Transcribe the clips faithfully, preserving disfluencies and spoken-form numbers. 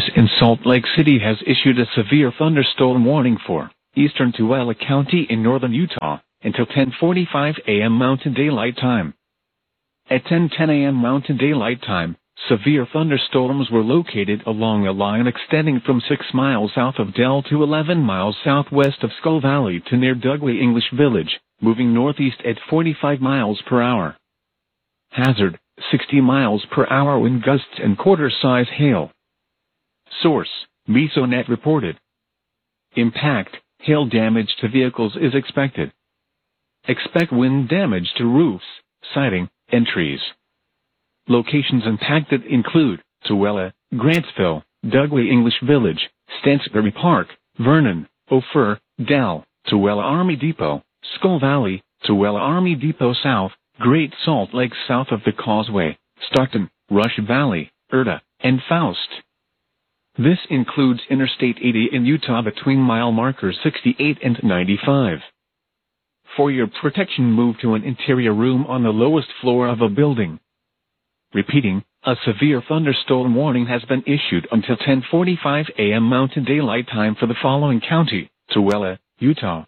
in Salt Lake City has issued a severe thunderstorm warning for eastern Tooele County in northern Utah until ten forty-five a.m. Mountain Daylight Time. At ten ten a.m. Mountain Daylight Time, severe thunderstorms were located along a line extending from six miles south of Dell to eleven miles southwest of Skull Valley to near Dugway English Village, moving northeast at forty-five miles per hour. Hazard, sixty miles per hour wind gusts and quarter-size hail. Source, Mesonet reported. Impact, hail damage to vehicles is expected. Expect wind damage to roofs, siding, and trees. Locations impacted include Tooele, Grantsville, Dugway English Village, Stansbury Park, Vernon, Ophir, Dell, Tooele Army Depot, Skull Valley, Tooele Army Depot South, Great Salt Lake south of the Causeway, Stockton, Rush Valley, Erta, and Faust. This includes Interstate eighty in Utah between mile markers sixty-eight and ninety-five. For your protection, move to an interior room on the lowest floor of a building. Repeating, a severe thunderstorm warning has been issued until ten forty-five a.m. Mountain Daylight Time for the following county: Tooele, Utah.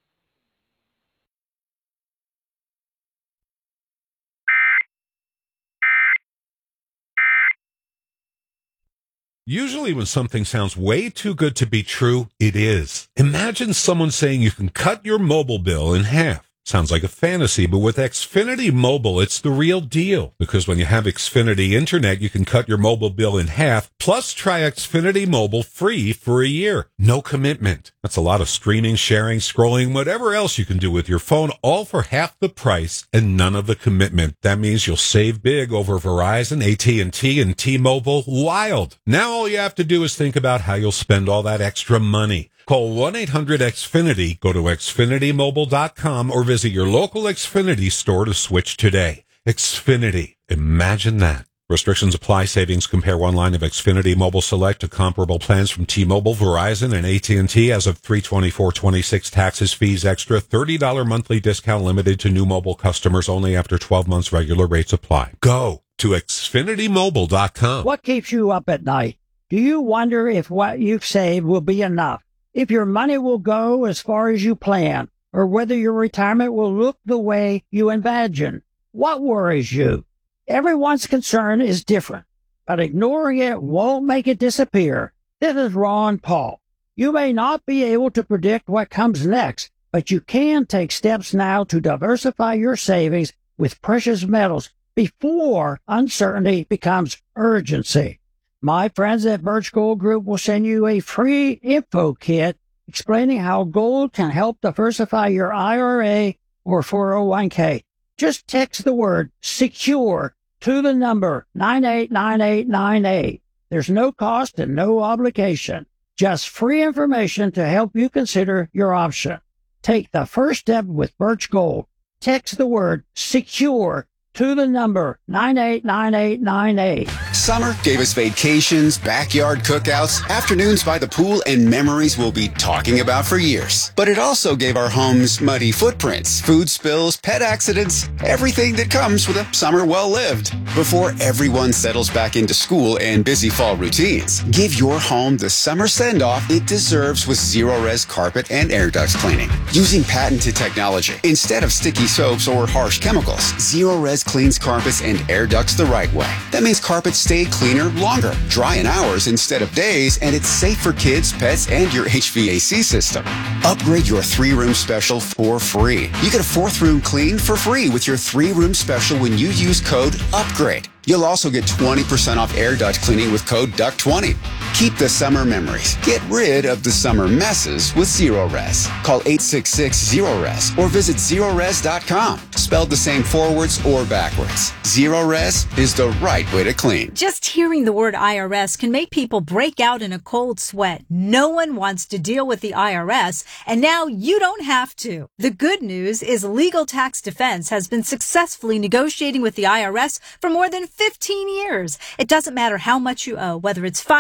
Usually when something sounds way too good to be true, it is. Imagine someone saying you can cut your mobile bill in half. Sounds like a fantasy, but with Xfinity Mobile, it's the real deal. Because when you have Xfinity Internet, you can cut your mobile bill in half, plus try Xfinity Mobile free for a year. No commitment. That's a lot of streaming, sharing, scrolling, whatever else you can do with your phone, all for half the price and none of the commitment. That means you'll save big over Verizon, A T and T, and T-Mobile. Wild. Now all you have to do is think about how you'll spend all that extra money. Call one eight hundred X Finity, go to Xfinity Mobile dot com, or visit your local Xfinity store to switch today. Xfinity. Imagine that. Restrictions apply. Savings compare one line of Xfinity Mobile Select to comparable plans from T-Mobile, Verizon, and A T and T as of three twenty-four twenty-six. Taxes, fees, extra. thirty dollars monthly discount limited to new mobile customers only after twelve months. Regular rates apply. Go to Xfinity Mobile dot com. What keeps you up at night? Do you wonder if what you've saved will be enough? If your money will go as far as you plan, or whether your retirement will look the way you imagine? What worries you? Everyone's concern is different, but ignoring it won't make it disappear. This is Ron Paul. You may not be able to predict what comes next, but you can take steps now to diversify your savings with precious metals before uncertainty becomes urgency. My friends at Birch Gold Group will send you a free info kit explaining how gold can help diversify your I R A or four oh one k. Just text the word SECURE to the number nine eight nine eight nine eight. There's no cost and no obligation. Just free information to help you consider your option. Take the first step with Birch Gold. Text the word SECURE to the number nine eight nine eight nine eight. Summer gave us vacations, backyard cookouts, afternoons by the pool, and memories we'll be talking about for years. But it also gave our homes muddy footprints, food spills, pet accidents, everything that comes with a summer well-lived. Before everyone settles back into school and busy fall routines, give your home the summer send-off it deserves with Zero-Res carpet and air ducts cleaning. Using patented technology instead of sticky soaps or harsh chemicals, Zero-Res cleans carpets and air ducts the right way. That means carpets stay cleaner longer, dry in hours instead of days, and it's safe for kids, pets, and your H V A C system. Upgrade your three-room special for free. You get a fourth room clean for free with your three-room special when you use code UPGRADE. You'll also get twenty percent off air duct cleaning with code D U C twenty. Keep the summer memories. Get rid of the summer messes with Zero-Res. Call eight six six zero res or visit zero res dot com. Spelled the same forwards or backwards. Zero-Res is the right way to clean. Just hearing the word I R S can make people break out in a cold sweat. No one wants to deal with the I R S, and now you don't have to. The good news is Legal Tax Defense has been successfully negotiating with the I R S for more than fifteen years. It doesn't matter how much you owe, whether it's five thousand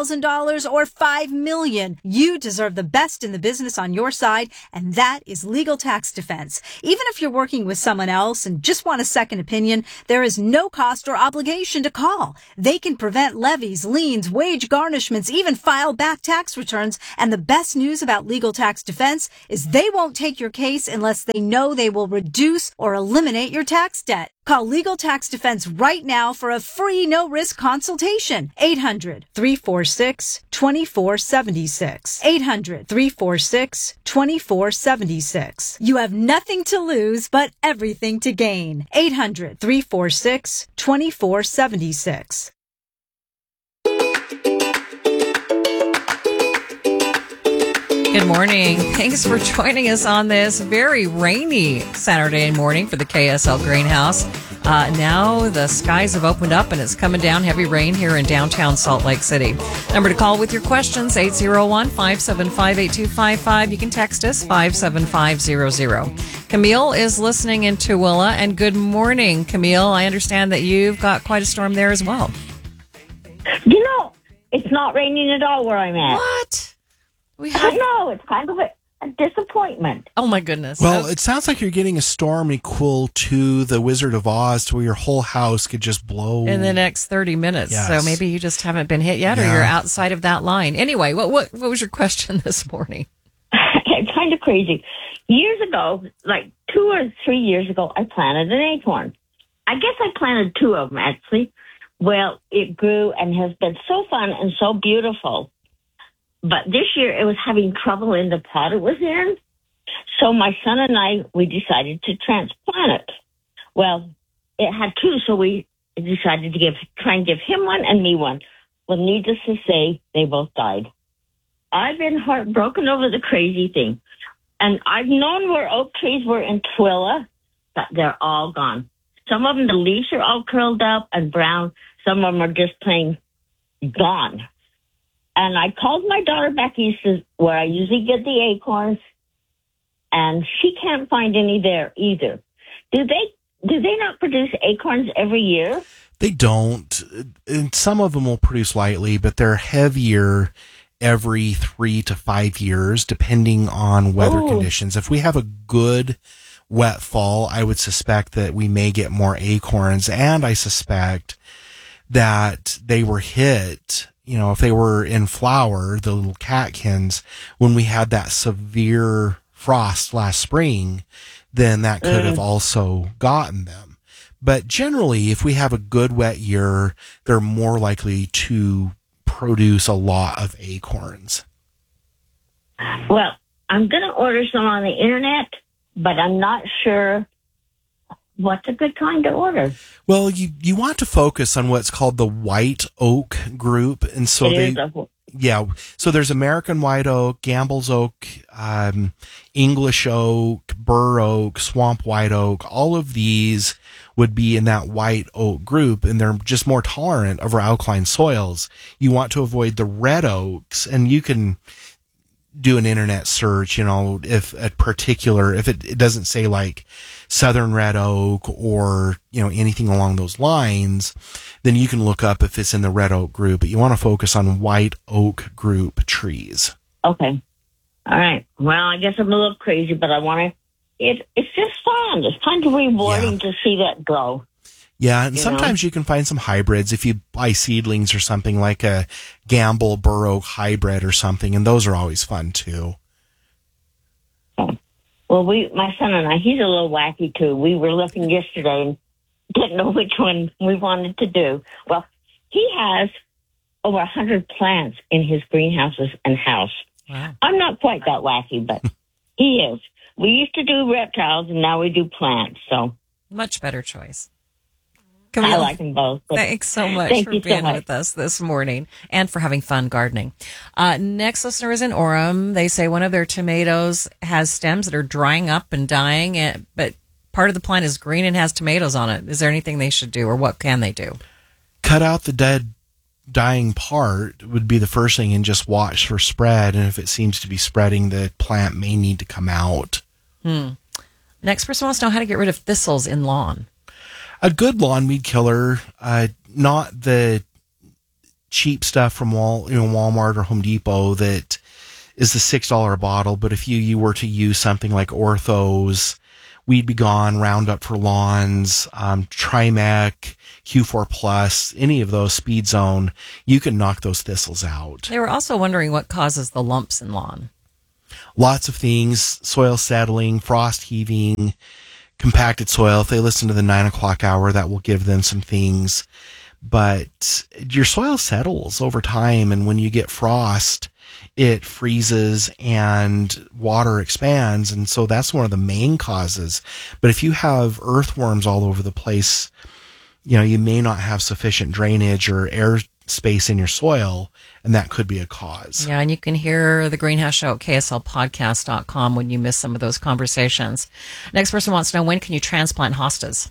thousand dollars or five million dollars. You deserve the best in the business on your side, and that is Legal Tax Defense. Even if you're working with someone else and just want a second opinion, there is no cost or obligation to call. They can prevent levies, liens, wage garnishments, even file back tax returns. And the best news about Legal Tax Defense is they won't take your case unless they know they will reduce or eliminate your tax debt. Call Legal Tax Defense right now for a free no-risk consultation. eight hundred, three four six, two four seven six. eight hundred, three four six, two four seven six. You have nothing to lose, but everything to gain. eight hundred, three four six, two four seven six. Good morning. Thanks for joining us on this very rainy Saturday morning for the K S L Greenhouse. Uh, now the skies have opened up and it's coming down heavy rain here in downtown Salt Lake City. Number to call with your questions, eight oh one, five seven five, eight two five five. You can text us, five seven five zero zero. Camille is listening in Tooele. And good morning, Camille. I understand that you've got quite a storm there as well. You know, it's not raining at all where I'm at. What? We I have... know, it's kind of a, a disappointment. Oh, my goodness. Well, Oh. it sounds like you're getting a storm equal to the Wizard of Oz, to where your whole house could just blow. In the next thirty minutes. Yes. So maybe you just haven't been hit yet, or Yeah. you're outside of that line. Anyway, what what, what was your question this morning? It's kind of crazy. Years ago, like two or three years ago, I planted an acorn. I guess I planted two of them, actually. Well, it grew and has been so fun and so beautiful. But this year it was having trouble in the pot it was in. So my son and I, we decided to transplant it. Well, it had two, so we decided to give try and give him one and me one. Well, needless to say, they both died. I've been heartbroken over the crazy thing. And I've known where oak trees were in Tooele, but they're all gone. Some of them, the leaves are all curled up and brown. Some of them are just plain gone. And I called my daughter back east, where I usually get the acorns, and she can't find any there either. Do they do they not produce acorns every year? They don't. And some of them will produce lightly, but they're heavier every three to five years, depending on weather Ooh. conditions. If we have a good wet fall, I would suspect that we may get more acorns, and I suspect that they were hit. You know, if they were in flower, the little catkins, when we had that severe frost last spring, then that could Mm. have also gotten them. But generally, if we have a good wet year, they're more likely to produce a lot of acorns. Well, I'm going to order some on the internet, but I'm not sure what's a good kind to order. Well, you, you want to focus on what's called the white oak group. And so It they, is a- yeah. So there's American white oak, Gamble's oak, um, English oak, bur oak, swamp white oak. All of these would be in that white oak group, and they're just more tolerant of our alkaline soils. You want to avoid the red oaks, and you can do an internet search, you know, if a particular, if it, it doesn't say like southern red oak or, you know, anything along those lines, then you can look up if it's in the red oak group, but you want to focus on white oak group trees. Okay. All right. Well, I guess I'm a little crazy, but I want to, it, it's just fun. It's kind of rewarding Yeah. to see that grow. Yeah, and You sometimes you can find some hybrids if you buy seedlings or something like a Gamble bur oak hybrid or something, and those are always fun too. Well, we, my son and I, he's a little wacky too. We were looking yesterday and didn't know which one we wanted to do. Well, he has over a hundred plants in his greenhouses and house. Wow. I'm not quite that wacky, but he is. We used to do reptiles, and now we do plants. So Much better choice. I Camille, like them both. But thanks so much Thank for you so being much. with us this morning and for having fun gardening. Uh, next listener is in Orem. They say one of their tomatoes has stems that are drying up and dying, and, but part of the plant is green and has tomatoes on it. Is there anything they should do, or what can they do? Cut out the dead, dying part would be the first thing, and just watch for spread. And if it seems to be spreading, the plant may need to come out. Hmm. Next person wants to know how to get rid of thistles in lawn. A good lawn weed killer, uh, not the cheap stuff from Wal, you know, Walmart or Home Depot that is the six dollar a bottle. But if you, you were to use something like Orthos, Weed Be Gone, Roundup for Lawns, um, Trimec, Q four Plus, any of those, Speed Zone, you can knock those thistles out. They were also wondering what causes the lumps in lawn. Lots of things, soil settling, frost heaving, compacted soil. If they listen to the nine o'clock hour, that will give them some things. But your soil settles over time, and when you get frost, it freezes and water expands, and so that's one of the main causes. But if you have earthworms all over the place, you know, you may not have sufficient drainage or air space in your soil, and that could be a cause. Yeah, and you can hear the Greenhouse Show at K S L podcast dot com when you miss some of those conversations. Next person wants to know, when can you transplant hostas?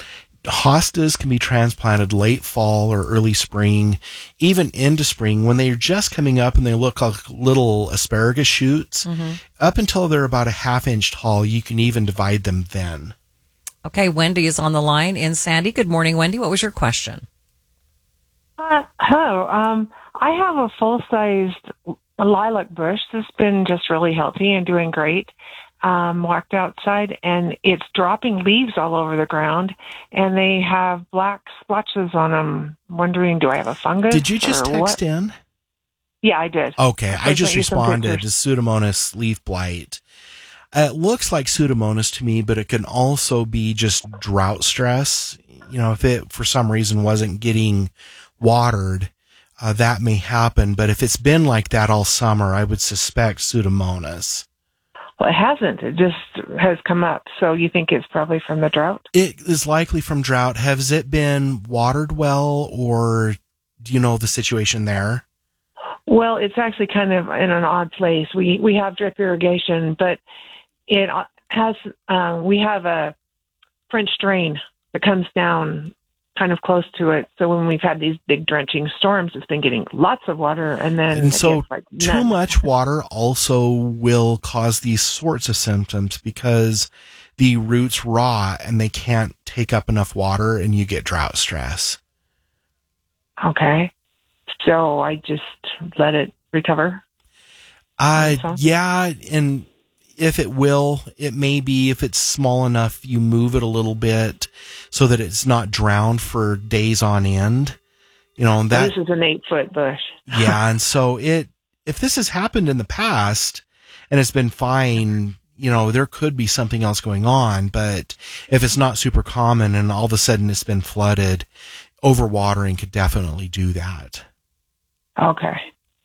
Hostas can be transplanted late fall or early spring, even into spring, when they're just coming up and they look like little asparagus shoots. Mm-hmm. Up until they're about a half inch tall, you can even divide them then. Okay, Wendy is on the line in Sandy. Good morning, Wendy. What was your question? Uh, hello. Um, I have a full-sized lilac bush that's been just really healthy and doing great. Um, walked outside, and it's dropping leaves all over the ground, and they have black splotches on them. Wondering, do I have a fungus? Did you just text what? in? Yeah, I did. Okay, I, I just responded to pictures. Pseudomonas leaf blight. Uh, it looks like Pseudomonas to me, but it can also be just drought stress. You know, if it, for some reason, wasn't getting watered, uh, that may happen. But if it's been like that all summer, I would suspect Pseudomonas. Well, it hasn't. It just has come up. So you think it's probably from the drought? It is likely from drought. Has it been watered well, or do you know the situation there? Well, it's actually kind of in an odd place. We we have drip irrigation, but it has. Uh, we have a French drain that comes down kind of close to it. So when we've had these big drenching storms, it's been getting lots of water, and then and so like too much water also will cause these sorts of symptoms, because the roots rot and they can't take up enough water, and you get drought stress. Okay, so I just let it recover. Uh, yeah, and if it will, it may be, if it's small enough, you move it a little bit so that it's not drowned for days on end. You know, and that, this is an eight foot bush. Yeah. And so it, if this has happened in the past and it's been fine, you know, there could be something else going on. But if it's not super common and all of a sudden it's been flooded, overwatering could definitely do that. Okay.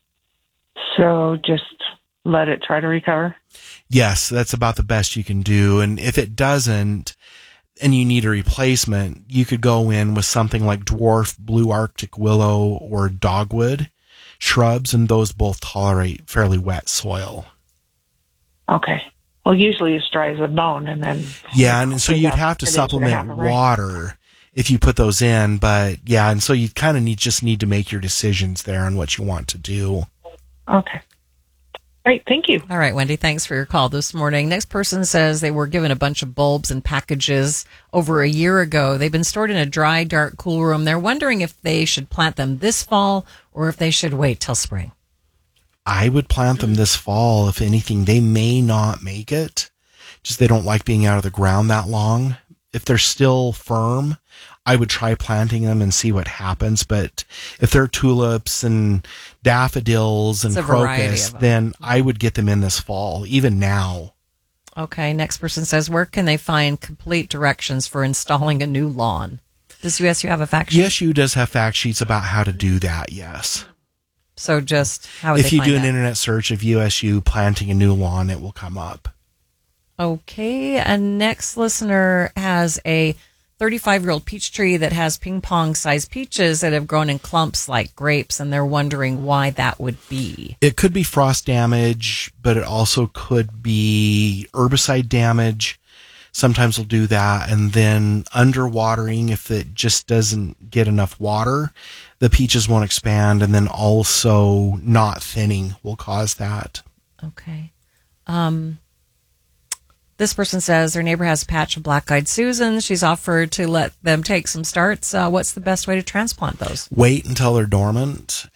So just let it try to recover? Yes, that's about the best you can do. And if it doesn't, and you need a replacement, you could go in with something like dwarf blue Arctic willow or dogwood shrubs, and those both tolerate fairly wet soil. Okay. Well, usually it's dry as a bone, and then... Yeah, and so you'd have to supplement water if you put those in, but yeah, and so you kind of need just need to make your decisions there on what you want to do. Okay. Great, thank you. All right, Wendy, thanks for your call this morning. Next person says they were given a bunch of bulbs and packages over a year ago. They've been stored in a dry, dark, cool room. They're wondering if they should plant them this fall or if they should wait till spring. I would plant them this fall. If anything, they may not make it. Just they don't like being out of the ground that long. If they're still firm, I would try planting them and see what happens. But if they're tulips and daffodils and crocus, then I would get them in this fall, even now. Okay, next person says, where can they find complete directions for installing a new lawn? Does U S U have a fact sheet? U S U does have fact sheets about how to do that, yes. So just how would if they you find do an that? internet search of U S U planting a new lawn, it will come up. Okay, and next listener has a thirty-five-year-old peach tree that has ping-pong-sized peaches that have grown in clumps like grapes, and they're wondering why that would be. It could be frost damage, but it also could be herbicide damage. Sometimes we'll do that. And then underwatering, if it just doesn't get enough water, the peaches won't expand. And then also not thinning will cause that. Okay. Um, this person says their neighbor has a patch of black-eyed Susan. She's offered to let them take some starts. Uh, what's the best way to transplant those? Wait until they're dormant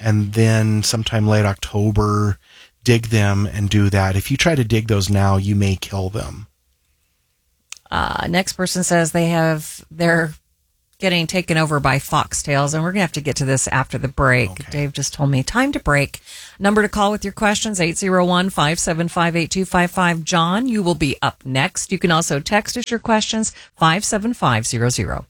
and then sometime late October, dig them and do that. If you try to dig those now, you may kill them. Uh, next person says they have, they're getting taken over by foxtails, and we're going to have to get to this after the break. Okay. Dave just told me time to break. Number to call with your questions, eight oh one, five seven five, eight two five five. John, you will be up next. You can also text us your questions, five seven five zero zero.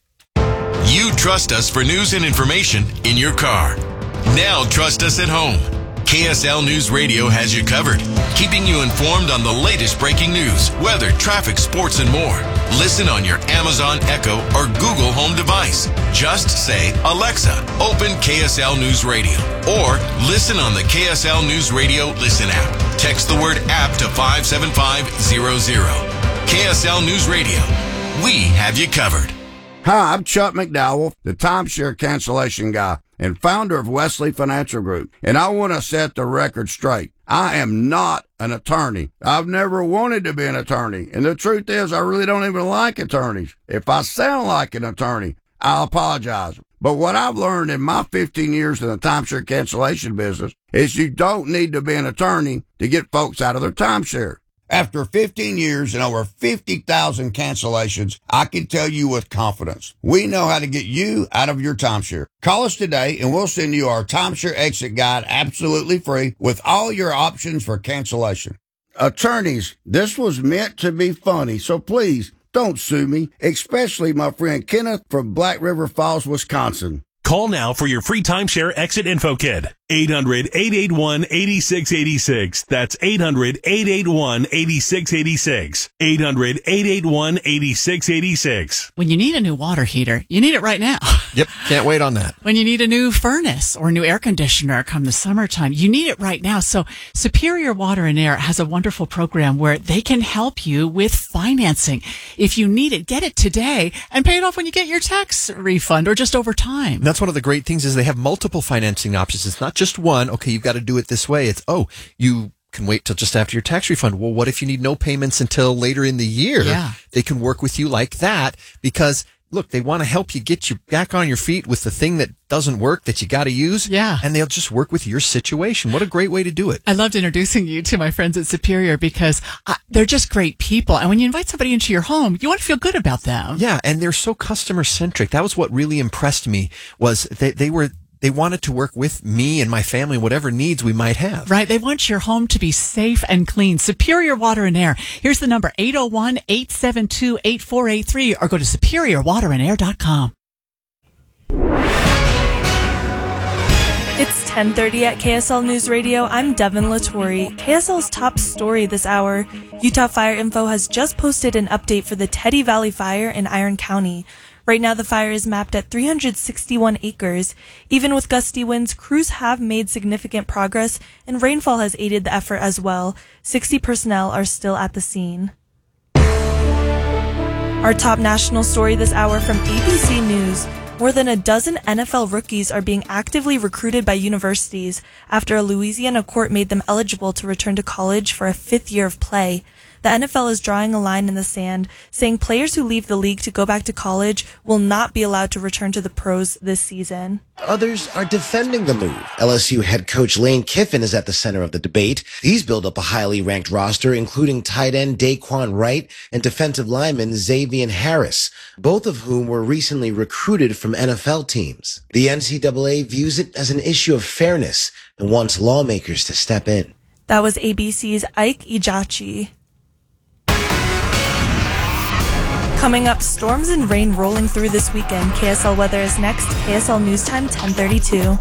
You trust us for news and information in your car. Now trust us at home. K S L News Radio has you covered, keeping you informed on the latest breaking news, weather, traffic, sports, and more. Listen on your Amazon Echo or Google Home device. Just say, Alexa, open K S L News Radio. Or listen on the K S L News Radio Listen app. Text the word app to five seven five zero zero. K S L News Radio. We have you covered. Hi, I'm Chuck McDowell, the timeshare cancellation guy and founder of Wesley Financial Group, and I want to set the record straight. I am not an attorney. I've never wanted to be an attorney, and the truth is I really don't even like attorneys. If I sound like an attorney, I apologize. But what I've learned in my fifteen years in the timeshare cancellation business is you don't need to be an attorney to get folks out of their timeshare. After fifteen years and over fifty thousand cancellations, I can tell you with confidence, we know how to get you out of your timeshare. Call us today and we'll send you our timeshare exit guide absolutely free with all your options for cancellation. Attorneys, this was meant to be funny, so please don't sue me, especially my friend Kenneth from Black River Falls, Wisconsin. Call now for your free timeshare exit info kit. eight hundred, eight eight one, eight six eight six. That's eight hundred, eight eight one, eight six eight six. eight hundred, eight eight one, eight six eight six. When you need a new water heater, you need it right now. Yep, can't wait on that. When you need a new furnace or a new air conditioner come the summertime, you need it right now. So Superior Water and Air has a wonderful program where they can help you with financing. If you need it, get it today and pay it off when you get your tax refund or just over time. That's one of the great things is they have multiple financing options. It's not just one. Okay, you've got to do it this way. It's, oh, you can wait till just after your tax refund. Well, what if you need no payments until later in the year? Yeah. They can work with you like that because, look, they want to help you get you back on your feet with the thing that doesn't work that you got to use. Yeah. And they'll just work with your situation. What a great way to do it. I loved introducing you to my friends at Superior because uh, they're just great people. And when you invite somebody into your home, you want to feel good about them. Yeah. And they're so customer centric. That was what really impressed me was they, they were, they wanted to work with me and my family, whatever needs we might have. Right. They want your home to be safe and clean. Superior Water and Air. Here's the number, eight oh one, eight seven two, eight four eight three, or go to superior water and air dot com. It's ten thirty at K S L News Radio. I'm Devin Latore. K S L's top story this hour. Utah Fire Info has just posted an update for the Teddy Valley Fire in Iron County. Right now, the fire is mapped at three hundred sixty-one acres. Even with gusty winds, crews have made significant progress, and rainfall has aided the effort as well. sixty personnel are still at the scene. Our top national story this hour from A B C News. More than a dozen N F L rookies are being actively recruited by universities after a Louisiana court made them eligible to return to college for a fifth year of play. The N F L is drawing a line in the sand, saying players who leave the league to go back to college will not be allowed to return to the pros this season. Others are defending the move. L S U head coach Lane Kiffin is at the center of the debate. He's built up a highly ranked roster, including tight end Daquan Wright and defensive lineman Xavier Harris, both of whom were recently recruited from N F L teams. The N C double A views it as an issue of fairness and wants lawmakers to step in. That was A B C's Ike Ejachi. Coming up, storms and rain rolling through this weekend. K S L weather is next. K S L News Time, ten thirty-two.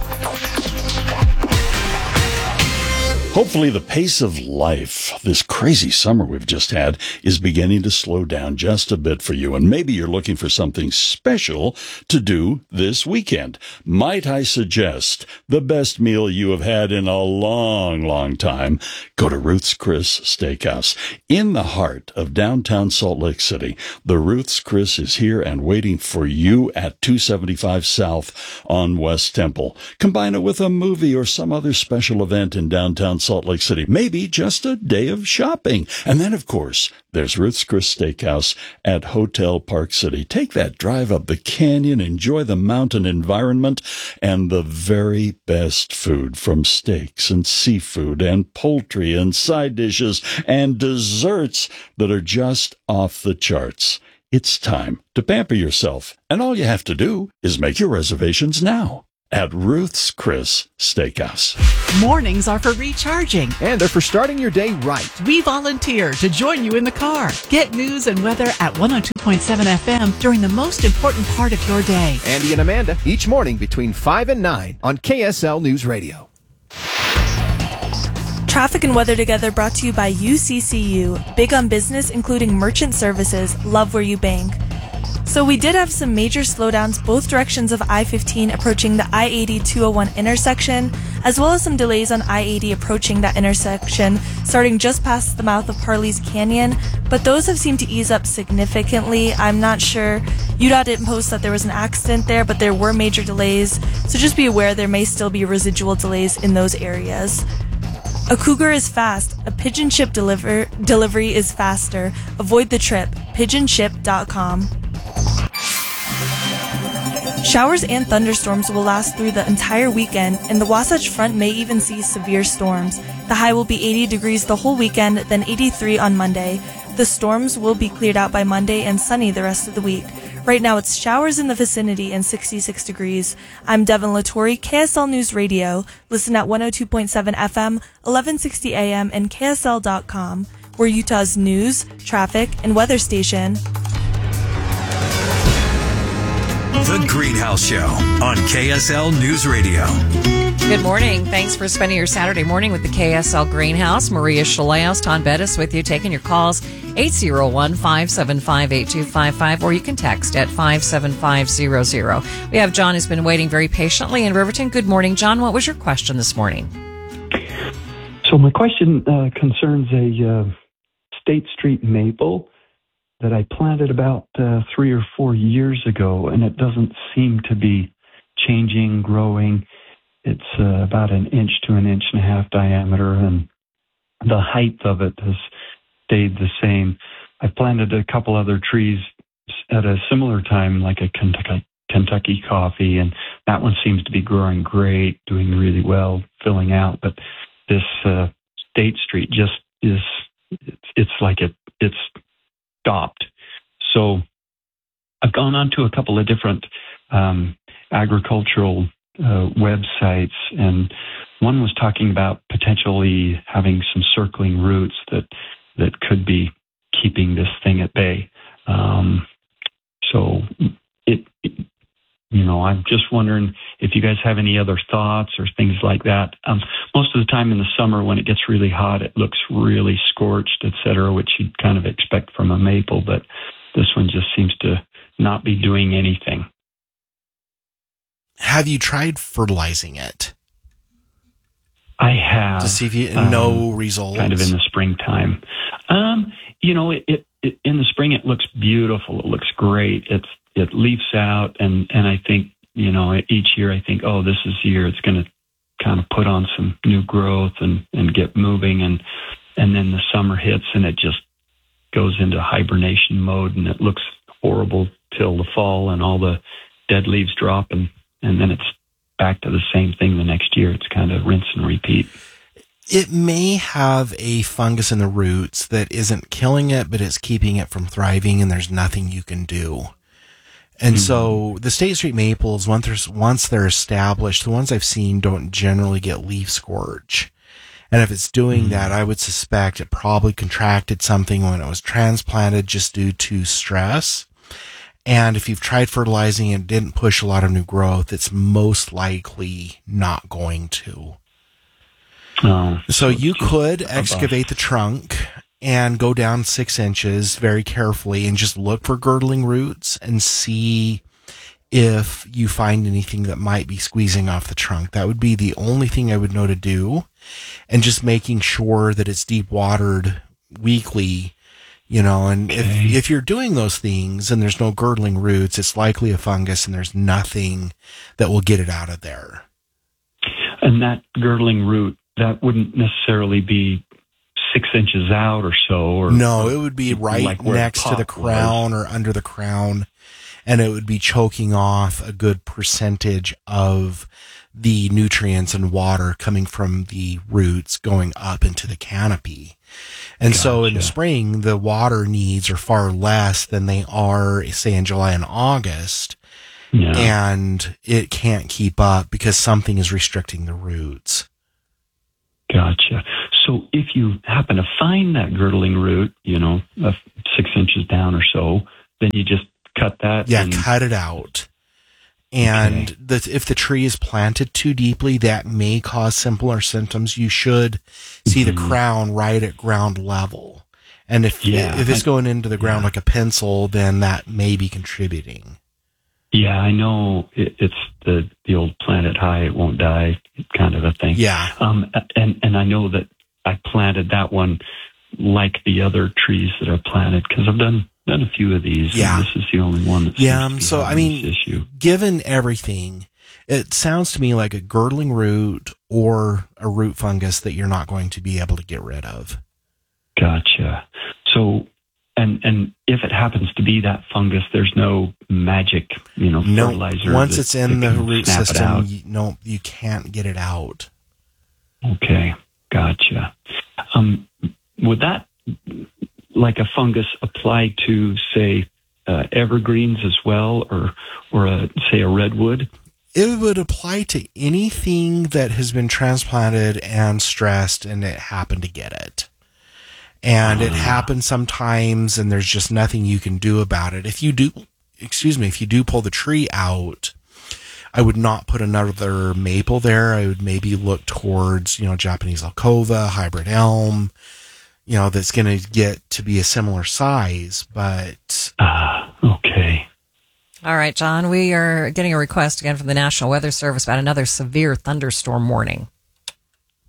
Hopefully the pace of life, this crazy summer we've just had, is beginning to slow down just a bit for you. And maybe you're looking for something special to do this weekend. Might I suggest the best meal you have had in a long, long time? Go to Ruth's Chris Steakhouse. In the heart of downtown Salt Lake City, the Ruth's Chris is here and waiting for you at two seventy-five South on West Temple. Combine it with a movie or some other special event in downtown Salt Lake City. Maybe just a day of shopping. And then, of course, there's Ruth's Chris Steakhouse at Hotel Park City. Take that drive up the canyon, enjoy the mountain environment, and the very best food, from steaks and seafood and poultry and side dishes and desserts that are just off the charts. It's time to pamper yourself, and all you have to do is make your reservations now at Ruth's Chris Steakhouse. Mornings are for recharging. And they're for starting your day right. We volunteer to join you in the car. Get news and weather at one oh two point seven F M during the most important part of your day. Andy and Amanda, each morning between five and nine on K S L News Radio. Traffic and weather together brought to you by U C C U. Big on business, including merchant services. Love where you bank. So we did have some major slowdowns both directions of I fifteen approaching the I eighty two oh one intersection, as well as some delays on I eighty approaching that intersection, starting just past the mouth of Parley's Canyon, but those have seemed to ease up significantly. I'm not sure. U D O T didn't post that there was an accident there, but there were major delays, so just be aware there may still be residual delays in those areas. A cougar is fast. A pigeon ship deliver- delivery is faster. Avoid the trip. pigeon ship dot com. Showers and thunderstorms will last through the entire weekend, and the Wasatch Front may even see severe storms. The high will be eighty degrees the whole weekend, then eighty-three on Monday. The storms will be cleared out by Monday and sunny the rest of the week. Right now it's showers in the vicinity and sixty-six degrees. I'm Devin Lattori, K S L News Radio. Listen at one oh two point seven F M, eleven sixty A M, and K S L dot com. We're Utah's news, traffic, and weather station. The Greenhouse Show on K S L News Radio. Good morning. Thanks for spending your Saturday morning with the K S L Greenhouse. Maria Chaleos, Tom Bettis with you, taking your calls eight oh one, five seven five, eight two five five, or you can text at five seven five zero zero. We have John who's been waiting very patiently in Riverton. Good morning, John. What was your question this morning? So my question uh, concerns a uh, State Street maple that I planted about uh, three or four years ago, and it doesn't seem to be changing, growing. It's uh, about an inch to an inch and a half diameter, and the height of it has stayed the same. I planted a couple other trees at a similar time, like a Kentucky, Kentucky coffee, and that one seems to be growing great, doing really well, filling out. But this uh, State Street just is, it's, it's like it, it's stopped. So I've gone on to a couple of different um, agricultural uh, websites, and one was talking about potentially having some circling roots that that could be keeping this thing at bay. Um, so it, it, you know, I'm just wondering if you guys have any other thoughts or things like that. Um, most of the time in the summer when it gets really hot, it looks really scorched, et cetera, which you'd kind of expect from a maple, but this one just seems to not be doing anything. Have you tried fertilizing it? I have. To see if you um, no results. Kind of in the springtime. Um, you know, it, it, it in the spring it looks beautiful. It looks great. It's it leaves out, and and I think, you know, each year I think, oh, this is the year it's going to kind of put on some new growth and and get moving, and and then the summer hits and it just goes into hibernation mode, and it looks horrible till the fall, and all the dead leaves drop, and and then it's back to the same thing the next year. It's kind of rinse and repeat. It may have a fungus in the roots that isn't killing it, but it's keeping it from thriving, and there's nothing you can do. And mm-hmm. so the State Street maples, once they're, once they're established, the ones I've seen don't generally get leaf scorch. And if it's doing mm-hmm. that, I would suspect it probably contracted something when it was transplanted just due to stress. And if you've tried fertilizing and it didn't push a lot of new growth, it's most likely not going to. Oh, so you could excavate the trunk and go down six inches very carefully and just look for girdling roots and see if you find anything that might be squeezing off the trunk. That would be the only thing I would know to do. And just making sure that it's deep watered weekly. You know, and okay. if if you're doing those things and there's no girdling roots, it's likely a fungus, and there's nothing that will get it out of there. And that girdling root that wouldn't necessarily be six inches out or so. Or no, or it would be right like where next to the top crown was. or under the crown, and it would be choking off a good percentage of the nutrients and water coming from the roots going up into the canopy. And Gotcha. So in the spring, the water needs are far less than they are, say, in July and August. Yeah. And it can't keep up because something is restricting the roots. Gotcha. So if you happen to find that girdling root, you know, uh, six inches down or so, then you just cut that. Yeah, and- cut it out. And okay. the, if the tree is planted too deeply, that may cause similar symptoms. You should see mm-hmm. the crown right at ground level. And if yeah, if it's I, going into the ground yeah. like a pencil, then that may be contributing. Yeah, I know it, it's the, the old plant it high, it won't die kind of a thing. Yeah. Um, and, and I know that I planted that one like the other trees that I've planted because I've done done a few of these. Yeah. And this is the only one that yeah. Um, so, I mean, issue. Given everything, it sounds to me like a girdling root or a root fungus that you're not going to be able to get rid of. Gotcha. So, and and if it happens to be that fungus, there's no magic, you know, no, fertilizer. Once that, it's in the root system, you, no, you can't get it out. Okay. Gotcha. Um, would that, like a fungus, apply to, say, uh, evergreens as well, or or a, say a redwood? It would apply to anything that has been transplanted and stressed, and it happened to get it. And uh. it happens sometimes, and there's just nothing you can do about it. If you do, excuse me, if you do pull the tree out, I would not put another maple there. I would maybe look towards, you know, Japanese Alcova, hybrid elm, you know, that's going to get to be a similar size, but... Ah, uh, okay. All right, John, we are getting a request again from the National Weather Service about another severe thunderstorm warning.